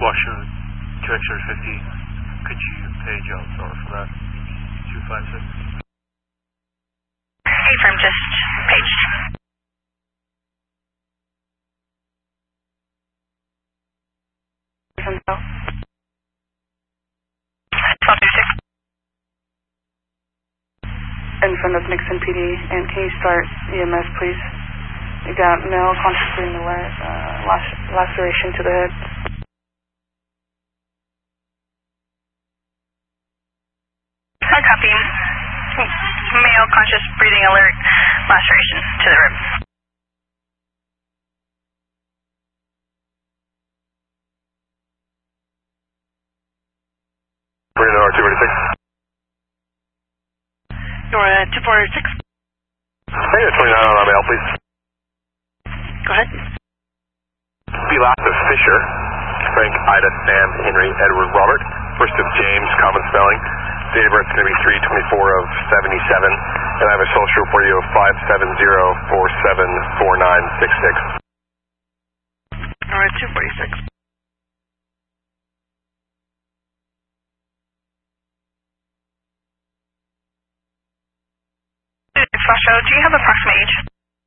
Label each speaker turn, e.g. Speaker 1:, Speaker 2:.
Speaker 1: Washington, QXR 50, could you page LSR for that? 256.
Speaker 2: A-frame just paged. Info. 1226. In front of Nixon PD, and can you start EMS, please? You got male conscious breathing alert, laceration to the head. I copy. Male conscious breathing alert, laceration to the rib.
Speaker 3: Bring it over 246.
Speaker 2: You're at 246.
Speaker 3: Hey, 29 on our mail, please.
Speaker 2: Go ahead.
Speaker 3: Be last of Fisher, Frank, Ida, Sam, Henry, Edward, Robert. First of James, common spelling. Date of birth is going to be 3/24 of 77. And I have a social for you of 570-474966.
Speaker 2: All right, 246. Flasho, do you have approximate age?